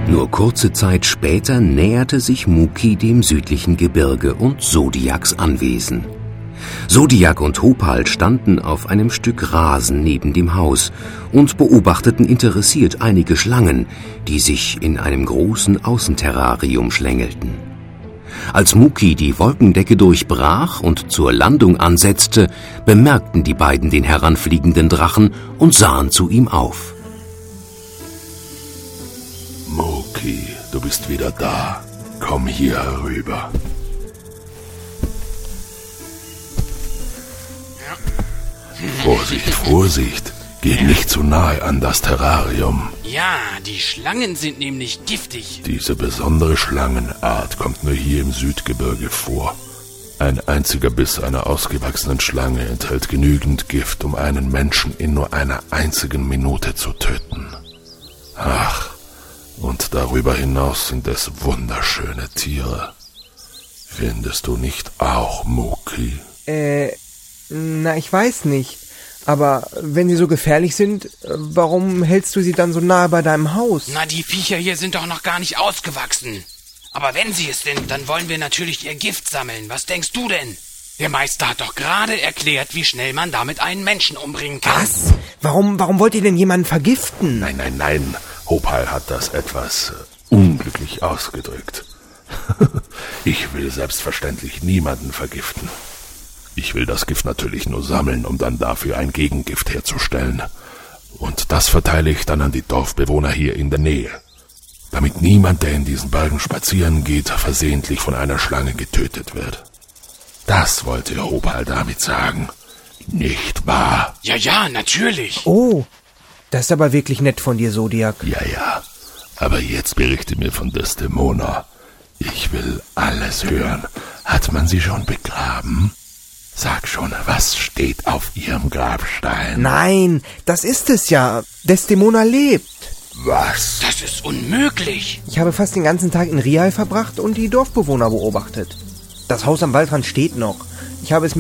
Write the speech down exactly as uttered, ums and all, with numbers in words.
Nur kurze Zeit später näherte sich Muki dem südlichen Gebirge und Zodiacs Anwesen. Zodiac und Hopal standen auf einem Stück Rasen neben dem Haus und beobachteten interessiert einige Schlangen, die sich in einem großen Außenterrarium schlängelten. Als Muki die Wolkendecke durchbrach und zur Landung ansetzte, bemerkten die beiden den heranfliegenden Drachen und sahen zu ihm auf. Muki, du bist wieder da. Komm hier herüber. Vorsicht, Vorsicht. Geh nicht zu nahe an das Terrarium. Ja, die Schlangen sind nämlich giftig. Diese besondere Schlangenart kommt nur hier im Südgebirge vor. Ein einziger Biss einer ausgewachsenen Schlange enthält genügend Gift, um einen Menschen in nur einer einzigen Minute zu töten. Ach, und darüber hinaus sind es wunderschöne Tiere. Findest du nicht auch, Muki? Äh, na, ich weiß nicht. Aber wenn sie so gefährlich sind, warum hältst du sie dann so nahe bei deinem Haus? Na, die Viecher hier sind doch noch gar nicht ausgewachsen. Aber wenn sie es sind, dann wollen wir natürlich ihr Gift sammeln. Was denkst du denn? Der Meister hat doch gerade erklärt, wie schnell man damit einen Menschen umbringen kann. Was? Warum, warum wollt ihr denn jemanden vergiften? Nein, nein, nein. Hopal hat das etwas äh, unglücklich ausgedrückt. Ich will selbstverständlich niemanden vergiften. Ich will das Gift natürlich nur sammeln, um dann dafür ein Gegengift herzustellen. Und das verteile ich dann an die Dorfbewohner hier in der Nähe. Damit niemand, der in diesen Bergen spazieren geht, versehentlich von einer Schlange getötet wird. Das wollte Hopal damit sagen. Nicht wahr? Ja, ja, natürlich. Oh, das ist aber wirklich nett von dir, Zodiac. Ja, ja. Aber jetzt berichte mir von Desdemona. Ich will alles hören. Hat man sie schon begraben? Sag schon, was steht auf ihrem Grabstein? Nein, das ist es ja. Desdemona lebt. Was? Das ist unmöglich. Ich habe fast den ganzen Tag in Rial verbracht und die Dorfbewohner beobachtet. Das Haus am Waldrand steht noch. Ich habe es